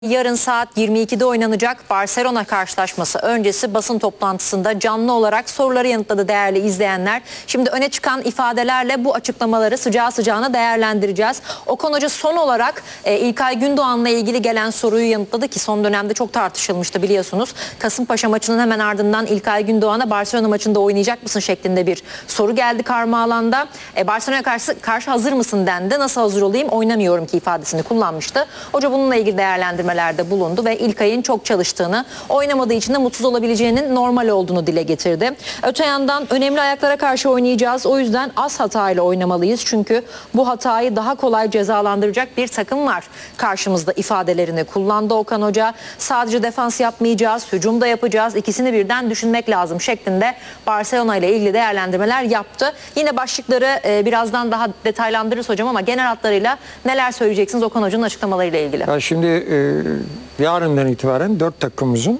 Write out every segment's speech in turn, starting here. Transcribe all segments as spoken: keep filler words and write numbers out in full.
Yarın saat yirmi ikide oynanacak Barcelona karşılaşması öncesi basın toplantısında canlı olarak soruları yanıtladı değerli izleyenler. Şimdi öne çıkan ifadelerle bu açıklamaları sıcağı sıcağına değerlendireceğiz. Okan Hoca son olarak e, İlkay Gündoğan'la ilgili gelen soruyu yanıtladı ki son dönemde çok tartışılmıştı biliyorsunuz. Kasımpaşa maçının hemen ardından İlkay Gündoğan'a Barcelona maçında oynayacak mısın şeklinde bir soru geldi karma alanda. E, Barcelona'ya karşı, karşı hazır mısın dendi. Nasıl hazır olayım, oynamıyorum ki ifadesini kullanmıştı. Hoca bununla ilgili değerlendirme bulundu ve İlkay'ın çok çalıştığını, oynamadığı için de mutsuz olabileceğinin normal olduğunu dile getirdi. Öte yandan önemli ayaklara karşı oynayacağız. O yüzden az hatayla oynamalıyız. Çünkü bu hatayı daha kolay cezalandıracak bir takım var karşımızda ifadelerini kullandı Okan Hoca. Sadece defans yapmayacağız, hücum da yapacağız. İkisini birden düşünmek lazım şeklinde Barcelona ile ilgili değerlendirmeler yaptı. Yine başlıkları e, birazdan daha detaylandırırız hocam ama genel hatlarıyla neler söyleyeceksiniz Okan Hoca'nın açıklamalarıyla ilgili? Ya şimdi e, yarından itibaren dört takımımızın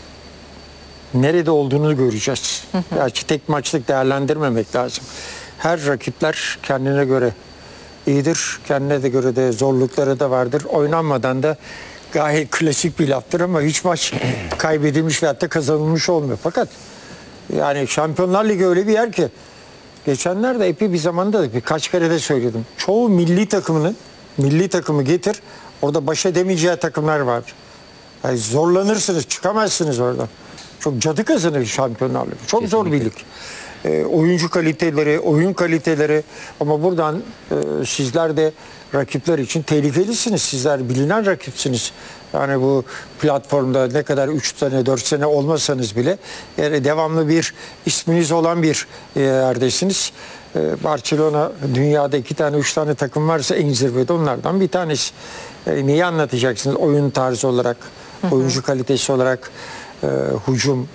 nerede olduğunu göreceğiz. Gerçi tek maçlık değerlendirmemek lazım. Her rakipler kendine göre iyidir. Kendine de göre de zorlukları da vardır. Oynanmadan da gayet klasik bir laftır ama hiç maç kaybedilmiş veyahut da kazanılmış olmuyor. Fakat yani Şampiyonlar Ligi öyle bir yer ki geçenlerde epey bir zamanda birkaç kere de söyledim. Çoğu milli takımını milli takımı getir. Orada baş edemeyeceği takımlar var. Yani zorlanırsınız, çıkamazsınız oradan. Çok cadı kazanır Şampiyonlar Ligi. Çok Kesinlikle. Zor bir lig. E, oyuncu kaliteleri, oyun kaliteleri ama buradan e, sizler de rakipler için tehlikelisiniz. Sizler bilinen rakipsiniz. Yani bu platformda ne kadar üç sene, dört sene olmasanız bile yani devamlı bir isminiz olan bir yerdesiniz. Barcelona dünyada iki tane, üç tane takım varsa en zirvede onlardan bir tanesi. Yani neyi anlatacaksınız? Oyun tarzı olarak, hı hı. oyuncu kalitesi olarak, e, hücum,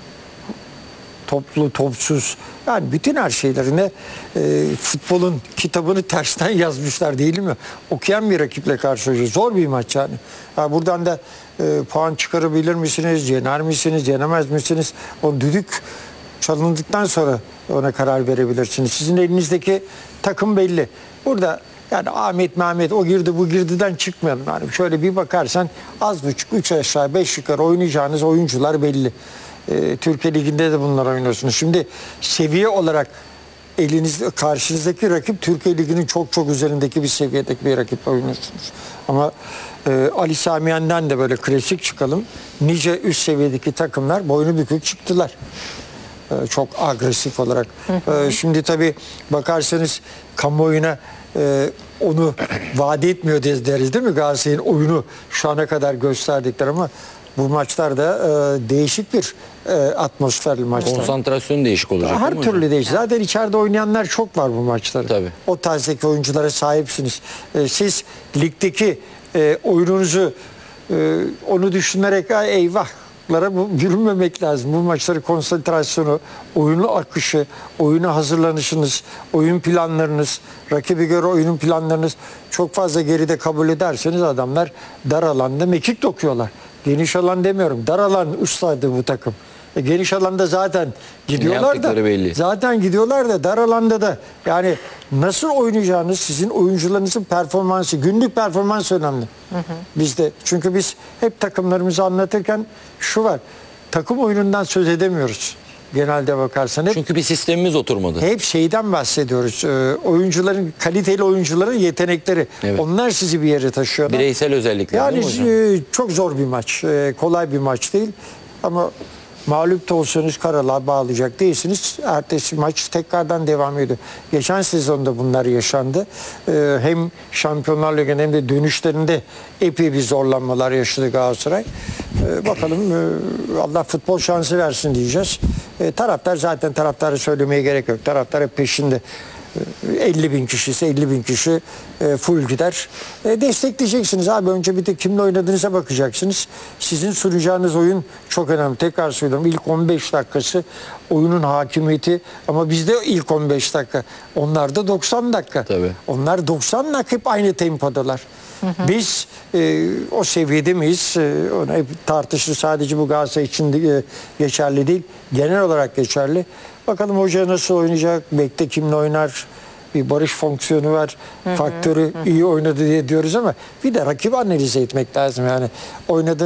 toplu, topsuz. Yani bütün her şeylerine e, futbolun kitabını tersten yazmışlar değil mi? Okuyan bir rakiple karşılaşıyor. Zor bir maç yani. Ha, buradan da e, puan çıkarabilir misiniz? Yener misiniz? Yenemez misiniz? O düdük çalındıktan sonra ona karar verebilirsiniz. Sizin elinizdeki takım belli. Burada yani Ahmet Mehmet o girdi bu girdiden çıkmayalım. Yani şöyle bir bakarsan az buçuk üç aşağı beş yukarı oynayacağınız oyuncular belli. Ee, Türkiye Ligi'nde de bunlar oynuyorsunuz. Şimdi seviye olarak elinizde karşınızdaki rakip Türkiye Ligi'nin çok çok üzerindeki bir seviyedeki bir rakip oynuyorsunuz. Ama e, Ali Samiyen'den de böyle klasik çıkalım. Nice üst seviyedeki takımlar boynu bükük çıktılar. Çok agresif olarak. Hı hı. Şimdi tabii bakarsanız kamuoyuna e, onu vaat etmiyor deriz değil mi? Galatasaray'ın oyunu şu ana kadar gösterdikleri ama bu maçlarda e, değişik bir e, atmosferli maçlar. Konsantrasyon değişik olacak. Her türlü değişik. Zaten içeride oynayanlar çok var bu maçlarda. Tabii. O tarzdaki oyunculara sahipsiniz. E, siz ligdeki e, oyununuzu e, onu düşünerek eyvah bu yürümemek lazım. Bu maçları konsantrasyonu, oyunu akışı, oyuna hazırlanışınız, oyun planlarınız, rakibe göre oyunun planlarınız çok fazla geride kabul ederseniz adamlar dar alanda mekik dokuyorlar. Geniş alan demiyorum. Dar alan ustaydı bu takım. E, geniş alanda zaten gidiyorlar da belli. Zaten gidiyorlar da dar alanda da yani nasıl oynayacağınız sizin oyuncularınızın performansı, günlük performans önemli. Hı hı. Bizde çünkü biz hep takımlarımızı anlatırken şu var. Takım oyunundan söz edemiyoruz. Genelde bakarsan hep, çünkü bir sistemimiz oturmadı. Hep şeyden bahsediyoruz. E, oyuncuların, kaliteli oyuncuların yetenekleri. Evet. Onlar sizi bir yere taşıyorlar. Bireysel özellikler. Yani e, çok zor bir maç. E, kolay bir maç değil. Ama mağlup da olsanız karalığa bağlayacak değilsiniz. Ertesi maç tekrardan devam ediyor. Geçen sezonda bunlar yaşandı. Ee, hem Şampiyonlar Ligi'nin hem de dönüşlerinde epey bir zorlanmalar yaşadı Galatasaray. Ee, bakalım e, Allah futbol şansı versin diyeceğiz. E, taraftar zaten taraftarı söylemeye gerek yok. Taraftar hep peşinde. elli bin kişi ise elli bin kişi e, full gider. E, destekleyeceksiniz abi. Önce bir de kimle oynadığınıza bakacaksınız. Sizin sunacağınız oyun çok önemli. Tekrar söylüyorum. İlk on beş dakikası oyunun hakimiyeti ama bizde ilk on beş dakika. Onlar da doksan dakika. Tabii. Onlar doksan dakika hep aynı tempodalar. Hı hı. Biz e, o seviyede miyiz? E, ona hep tartışılır. Sadece bu Galatasaray için de, e, geçerli değil. Genel olarak geçerli. Bakalım hoca nasıl oynayacak? Bekte kimle oynar? bir barış fonksiyonu var, faktörü iyi oynadı diye diyoruz ama bir de rakibi analiz etmek lazım yani. Oynadığı